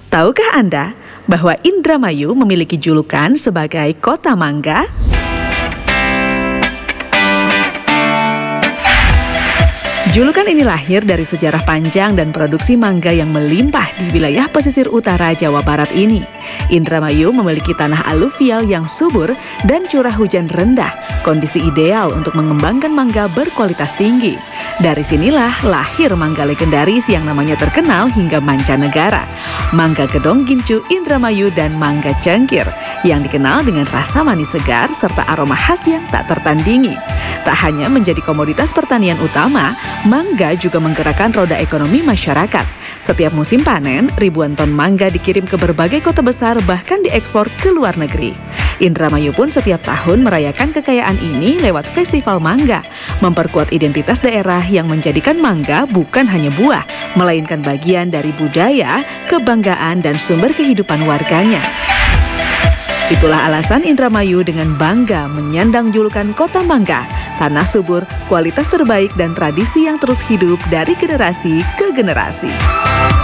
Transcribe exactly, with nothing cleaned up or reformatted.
Tahukah Anda bahwa Indramayu memiliki julukan sebagai Kota Mangga? Julukan ini lahir dari sejarah panjang dan produksi mangga yang melimpah di wilayah pesisir utara Jawa Barat ini. Indramayu memiliki tanah aluvial yang subur dan curah hujan rendah, kondisi ideal untuk mengembangkan mangga berkualitas tinggi. Dari sinilah lahir mangga legendaris yang namanya terkenal hingga mancanegara. Mangga Gedong Gincu Indramayu dan mangga Cengkir yang dikenal dengan rasa manis segar serta aroma khas yang tak tertandingi. Tak hanya menjadi komoditas pertanian utama, mangga juga menggerakkan roda ekonomi masyarakat. Setiap musim panen, ribuan ton mangga dikirim ke berbagai kota besar bahkan diekspor ke luar negeri. Indramayu pun setiap tahun merayakan kekayaan ini lewat festival mangga, memperkuat identitas daerah yang menjadikan mangga bukan hanya buah, melainkan bagian dari budaya, kebanggaan, dan sumber kehidupan warganya. Itulah alasan Indramayu dengan bangga menyandang julukan Kota Mangga, tanah subur, kualitas terbaik, dan tradisi yang terus hidup dari generasi ke generasi.